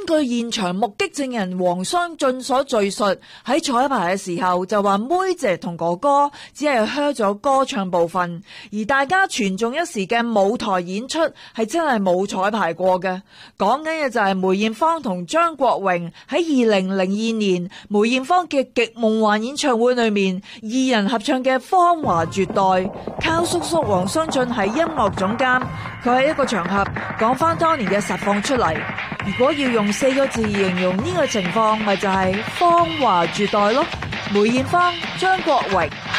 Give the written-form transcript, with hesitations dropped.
據現場目擊證人黃雙進所敘述，喺彩排嘅時候就話妹姐同哥哥只係靴咗歌唱部分，而大家傳頌一時嘅舞台演出係真係冇彩排過嘅。講緊嘅就係梅艷芳同張國榮喺2002年梅艷芳嘅極夢幻演唱會裏面二人合唱嘅《芳華絕代》。靠叔叔黃雙進係音樂總監，佢喺一個場合講翻當年嘅實況出嚟。如果要用4個字形容呢個情況，咪就係芳華絕代咯。梅艷芳、張國榮、